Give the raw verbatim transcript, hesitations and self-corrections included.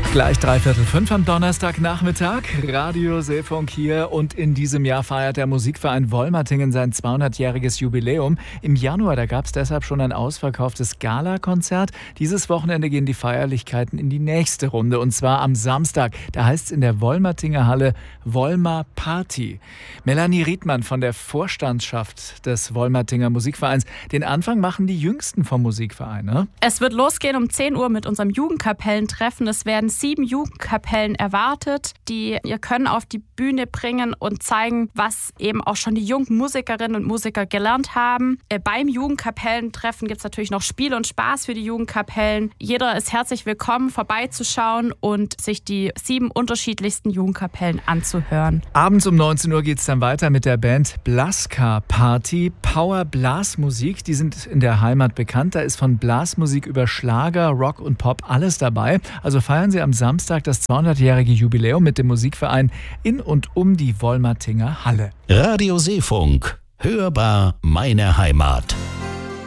Gleich dreiviertel fünf am Donnerstagnachmittag. Radio Seefunk hier und in diesem Jahr feiert der Musikverein Wollmatingen sein zweihundertjähriges Jubiläum. Im Januar, da gab es deshalb schon ein ausverkauftes Gala-Konzert. Dieses Wochenende gehen die Feierlichkeiten in die nächste Runde und zwar am Samstag. Da heißt es in der Wollmatinger Halle Wollmer Party. Melanie Riedmann von der Vorstandschaft des Wollmatinger Musikvereins. Den Anfang machen die Jüngsten vom Musikverein, ne? Es wird losgehen um zehn Uhr mit unserem Jugendkapellentreffen. Es werden sieben Jugendkapellen erwartet, die ihr Können auf die Bühne bringen und zeigen, was eben auch schon die jungen Musikerinnen und Musiker gelernt haben. Äh, beim Jugendkapellentreffen gibt es natürlich noch Spiel und Spaß für die Jugendkapellen. Jeder ist herzlich willkommen, vorbeizuschauen und sich die sieben unterschiedlichsten Jugendkapellen anzuhören. Abends um neunzehn Uhr geht es dann weiter mit der Band Blaska Party. Power Blasmusik, die sind in der Heimat bekannt. Da ist von Blasmusik über Schlager, Rock und Pop alles dabei. Also feiern Sie am Samstag das zweihundertjährige Jubiläum mit dem Musikverein in und um die Wollmatinger Halle. Radio Seefunk. Hörbar meine Heimat.